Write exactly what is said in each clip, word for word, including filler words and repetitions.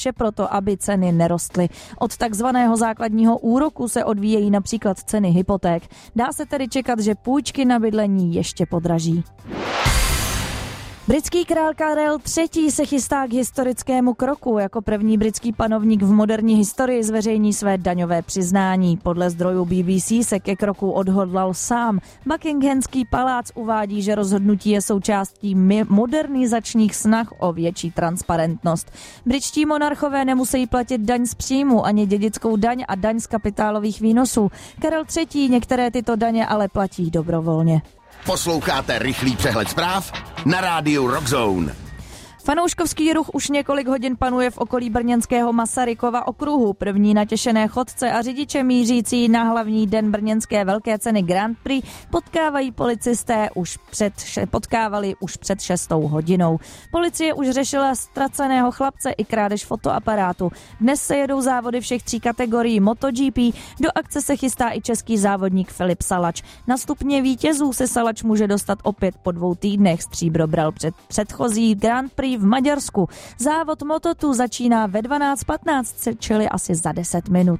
vše proto, aby ceny nerostly. Od takzvaného základního úroku se odvíjejí například ceny hypoték. Dá se tedy čekat, že půjčky na bydlení ještě podraží. Britský král Karel třetí. se chystá k historickému kroku. Jako první britský panovník v moderní historii zveřejní své daňové přiznání. Podle zdrojů B B C se ke kroku odhodlal sám. Buckinghamský palác uvádí, že rozhodnutí je součástí modernizačních snah o větší transparentnost. Britští monarchové nemusí platit daň z příjmu ani dědickou daň a daň z kapitálových výnosů. Karel třetí. některé tyto daně ale platí dobrovolně. Posloucháte rychlý přehled zpráv na rádiu Rockzone. Fanouškovský ruch už několik hodin panuje v okolí brněnského Masarykova okruhu. První natěšené chodce a řidiče mířící na hlavní den brněnské velké ceny Grand Prix potkávají policisté už před, potkávali už před šestou hodinou. Policie už řešila ztraceného chlapce i krádež fotoaparátu. Dnes se jedou závody všech tří kategorií MotoGP. Do akce se chystá i český závodník Filip Salač. Na stupně vítězů se Salač může dostat opět po dvou týdnech. Stříbro bral před předchozí Grand Prix v Maďarsku. Závod Moto dva začíná ve dvanáct patnáct, čili asi za deset minut.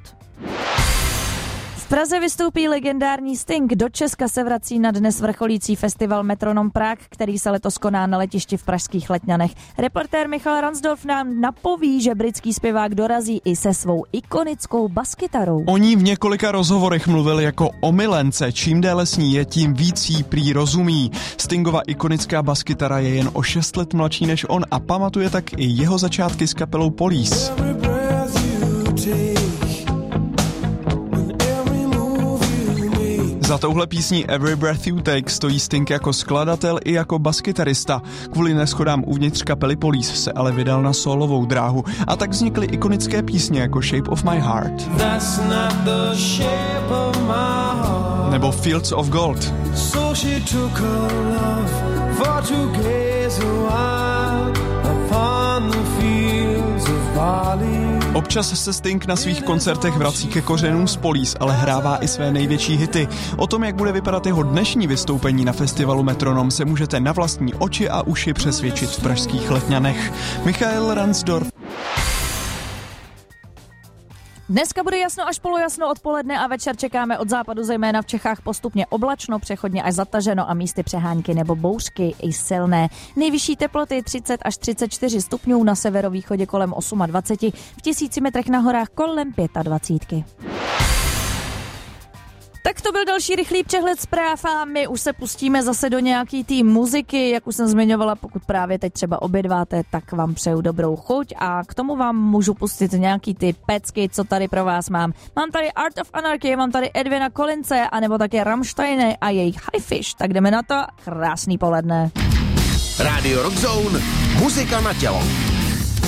V Praze vystoupí legendární Sting. Do Česka se vrací na dnes vrcholící festival Metronom Prague, který se letos koná na letišti v pražských Letňanech. Reportér Michal Ransdorf nám napoví, že britský zpěvák dorazí i se svou ikonickou baskytarou. O ní v několika rozhovorech mluvil jako o milence. Čím déle s ní je, tím víc jí prý rozumí. Stingova ikonická baskytara je jen o šest let mladší než on a pamatuje tak i jeho začátky s kapelou Police. Za touhle písní Every Breath You Take stojí Sting jako skladatel i jako baskytarista. Kvůli neschodám uvnitř kapely Police se ale vydal na solovou dráhu a tak vznikly ikonické písně jako Shape of My Heart nebo Fields of Gold. So she took her love for to gaze a while upon the fields of barley. Občas se Sting na svých koncertech vrací ke kořenům z Police, ale hrává i své největší hity. O tom, jak bude vypadat jeho dnešní vystoupení na festivalu Metronom, se můžete na vlastní oči a uši přesvědčit v pražských Letňanech. Michael Ransdorf. Dneska bude jasno až polojasno odpoledne a večer čekáme od západu zejména v Čechách postupně oblačno, přechodně až zataženo a místy přehánky nebo bouřky i silné. Nejvyšší teploty třicet až třicet čtyři stupňů, na severovýchodě kolem dvacet osm, v tisíci metrech na horách kolem dvacet pět. Tak to byl další rychlý přehled zpráv a my už se pustíme zase do nějaký té muziky, jak už jsem zmiňovala, pokud právě teď třeba obědváte, tak vám přeju dobrou chuť a k tomu vám můžu pustit nějaký ty pecky, co tady pro vás mám. Mám tady Art of Anarchy, mám tady Edwina Collinse, anebo také Rammsteine a jejich High Fish, tak jdeme na to, krásný poledne. Rádio Rockzone, muzika na tělo.